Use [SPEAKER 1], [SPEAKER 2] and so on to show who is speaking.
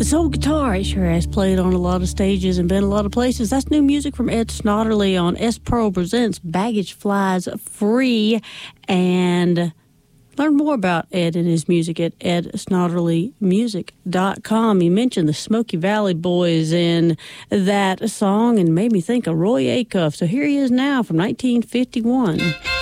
[SPEAKER 1] Soul guitar, it sure has played on a lot of stages and been a lot of places. That's new music from Ed Snodderly on S Pearl Presents Baggage Flies Free. And learn more about Ed and his music at edsnodderlymusic.com. He mentioned the Smoky Valley Boys in that song and made me think of Roy Acuff. So here he is now from 1951.